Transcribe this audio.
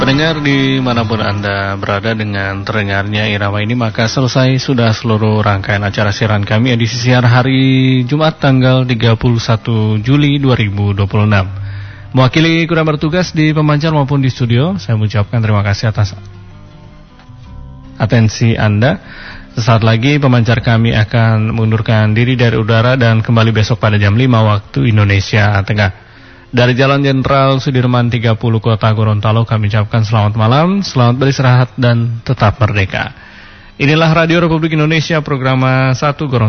Pendengar dimanapun Anda berada, dengan terdengarnya irama ini maka selesai sudah seluruh rangkaian acara siaran kami edisi siar hari Jumat tanggal 31 Juli 2026. Mewakili kru bertugas di pemancar maupun di studio, saya mengucapkan terima kasih atas atensi Anda. Sesaat lagi pemancar kami akan mengundurkan diri dari udara dan kembali besok pada jam 5 waktu Indonesia Tengah. Dari Jalan Jenderal Sudirman 30 Kota Gorontalo kami ucapkan selamat malam, selamat beristirahat dan tetap merdeka. Inilah Radio Republik Indonesia, program 1 Gorontalo.